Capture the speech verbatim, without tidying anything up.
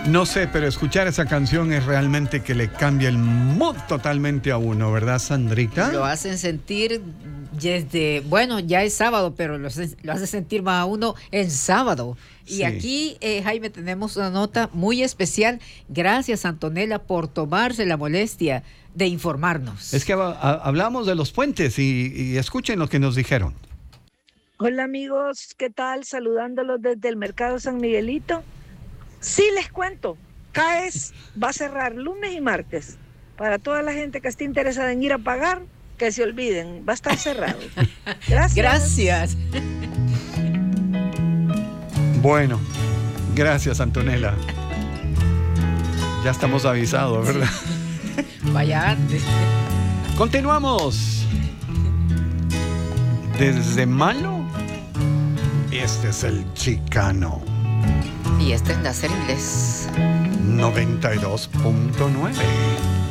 No sé, pero escuchar esa canción es realmente que le cambia el mood totalmente a uno, ¿verdad, Sandrita? Lo hacen sentir desde, bueno, ya es sábado, pero lo, lo hace sentir más a uno en sábado. Y sí. Aquí, eh, Jaime, tenemos una nota muy especial. Gracias, Antonella, por tomarse la molestia de informarnos. Es que a, a, hablamos de los puentes y, y escuchen lo que nos dijeron. Hola amigos, ¿qué tal? Saludándolos desde el Mercado San Miguelito. Sí les cuento, C A E S va a cerrar lunes y martes. Para toda la gente que esté interesada en ir a pagar, que se olviden, va a estar cerrado. Gracias. Gracias. Bueno, gracias, Antonella. Ya estamos avisados, ¿verdad? Vaya antes. Continuamos. Desde Malo, este es el Chicano. Y este es Nacer Inglés. noventa y dos punto nueve.